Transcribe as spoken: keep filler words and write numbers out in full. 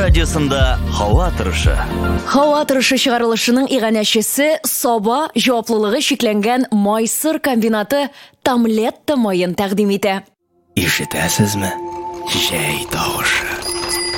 радиосында Һава торышы. Һава торышы чыгарылышының иганәчесе Саба җаваплылыгы шикләнгән майсыр комбинаты Тамлетта майын тәкъдим итә. Ишетәсезме? Җәй тавышы.